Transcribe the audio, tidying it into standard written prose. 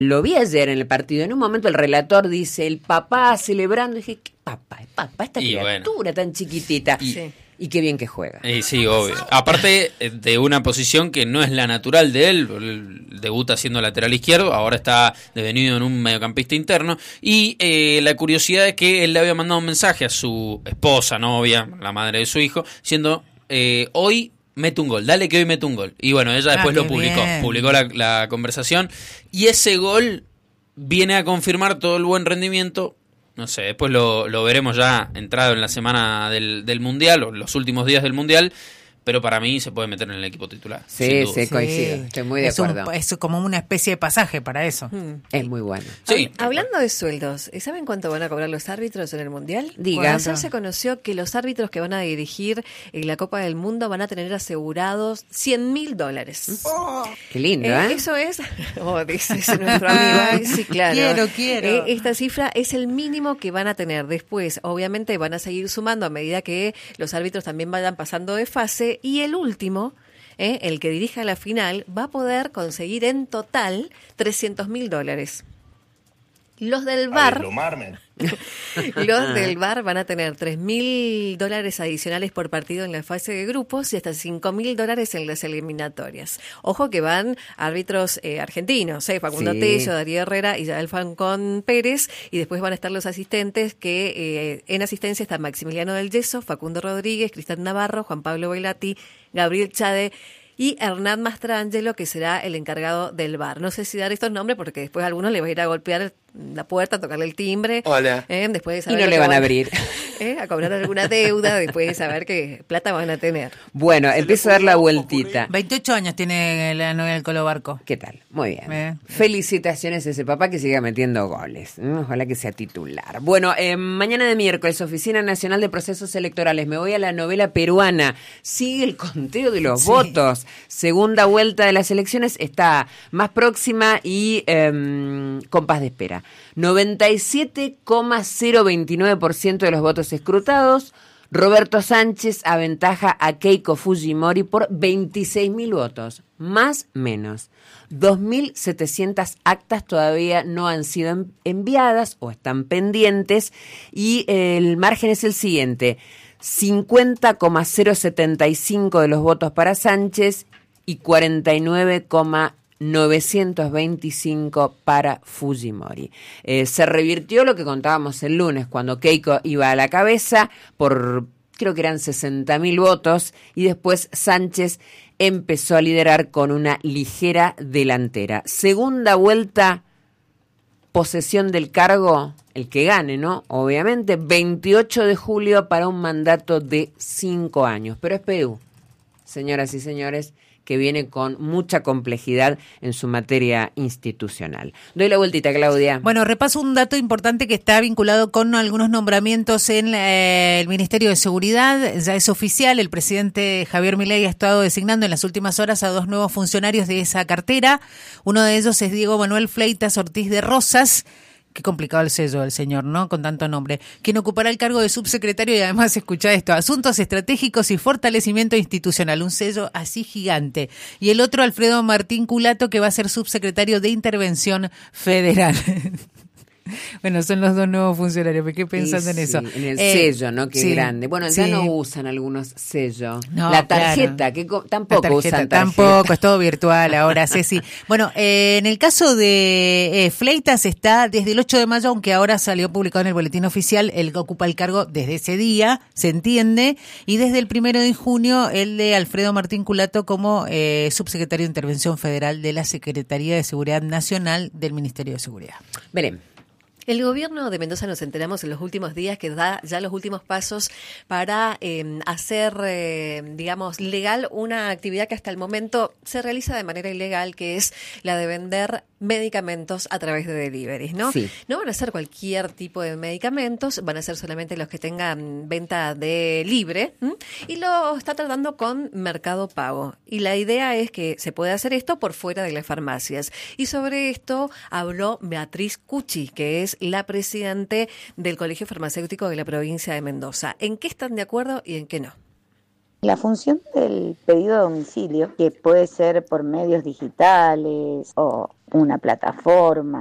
Lo vi ayer en el partido. En un momento el relator dice, el papá celebrando. Y dije, ¿qué papá? Es papá, esta criatura tan chiquitita. Y qué bien que juega. Sí, obvio. Aparte de una posición que no es la natural de él. Él debuta siendo lateral izquierdo, ahora está devenido en un mediocampista interno. Y la curiosidad es que él le había mandado un mensaje a su esposa, novia, la madre de su hijo, diciendo, hoy mete un gol, dale que hoy mete un gol. Y bueno, ella después lo publicó la conversación. Y ese gol viene a confirmar todo el buen rendimiento. No sé, después lo veremos ya entrado en la semana del Mundial, o los últimos días del Mundial, pero para mí se puede meter en el equipo titular. Sí, coincido, estoy muy de acuerdo. Es como una especie de pasaje para eso. Es muy bueno. Sí. Hablando de sueldos, ¿saben cuánto van a cobrar los árbitros en el Mundial? Diga. Ayer se conoció que los árbitros que van a dirigir en la Copa del Mundo van a tener asegurados $100,000. Oh, qué lindo, ¿eh? Eso es, dice nuestro amigo. Sí, claro. Quiero. Esta cifra es el mínimo que van a tener. Después, obviamente, van a seguir sumando a medida que los árbitros también vayan pasando de fase. Y el último, el que dirija la final, va a poder conseguir en total $300,000. Los del VAR, los del VAR van a tener $3,000 adicionales por partido en la fase de grupos y hasta $5,000 en las eliminatorias. Ojo que van árbitros argentinos, Facundo Tello, Darío Herrera y Yael Falcón Pérez, y después van a estar los asistentes que en asistencia están Maximiliano del Yeso, Facundo Rodríguez, Cristian Navarro, Juan Pablo Velati, Gabriel Chade y Hernán Mastrangelo, que será el encargado del VAR. No sé si dar estos nombres porque después a algunos le va a ir a golpear la puerta, a tocarle el timbre. Hola. Después de saber y no le van a abrir. A cobrar alguna deuda, después de saber qué plata van a tener. Bueno, empiezo a dar la vueltita. 28 años tiene la novia del Colo Barco. ¿Qué tal? Muy bien. Felicitaciones a ese papá que siga metiendo goles. Ojalá que sea titular. Bueno, mañana de miércoles, Oficina Nacional de Procesos Electorales. Me voy a la novela peruana. Sigue el conteo de los votos. Segunda vuelta de las elecciones está más próxima y compás de espera. 97,029% de los votos escrutados. Roberto Sánchez aventaja a Keiko Fujimori por 26.000 votos, más menos. 2.700 actas todavía no han sido enviadas o están pendientes y el margen es el siguiente: 50,075 de los votos para Sánchez y 49,925 para Fujimori. Se revirtió lo que contábamos el lunes, cuando Keiko iba a la cabeza por, creo que eran 60.000 votos, y después Sánchez empezó a liderar con una ligera delantera. Segunda vuelta, posesión del cargo, el que gane, ¿no? Obviamente, 28 de julio para un mandato de 5 años. Pero es Perú, señoras y señores, que viene con mucha complejidad en su materia institucional. Doy la vueltita, Claudia. Bueno, repaso un dato importante que está vinculado con algunos nombramientos en el Ministerio de Seguridad. Ya es oficial, el presidente Javier Milei ha estado designando en las últimas horas a 2 nuevos funcionarios de esa cartera. Uno de ellos es Diego Manuel Fleitas Ortiz de Rosas. Qué complicado el sello del señor, ¿no? Con tanto nombre. Quien ocupará el cargo de subsecretario y además, escucha esto, Asuntos Estratégicos y Fortalecimiento Institucional. Un sello así gigante. Y el otro, Alfredo Martín Culato, que va a ser subsecretario de Intervención Federal. Bueno, son los 2 nuevos funcionarios. ¿Qué pensando en eso? En el sello, ¿no? Qué grande. Bueno, ya no usan algunos sellos. No, la tarjeta, claro. Tampoco usan tarjeta. Tampoco, es todo virtual ahora, Ceci. Bueno, en el caso de Fleitas está desde el 8 de mayo, aunque ahora salió publicado en el boletín oficial, él ocupa el cargo desde ese día, se entiende, y desde el 1 de junio el de Alfredo Martín Culato como subsecretario de Intervención Federal de la Secretaría de Seguridad Nacional del Ministerio de Seguridad. Veremos. El gobierno de Mendoza, nos enteramos en los últimos días, que da ya los últimos pasos para hacer, digamos, legal una actividad que hasta el momento se realiza de manera ilegal, que es la de vender medicamentos a través de deliveries, ¿no? Sí. No van a ser cualquier tipo de medicamentos, van a ser solamente los que tengan venta de libre, y lo está tratando con Mercado Pago. Y la idea es que se puede hacer esto por fuera de las farmacias. Y sobre esto habló Beatriz Cucci, que es la presidente del Colegio Farmacéutico de la provincia de Mendoza. ¿En qué están de acuerdo y en qué no? La función del pedido a domicilio, que puede ser por medios digitales o una plataforma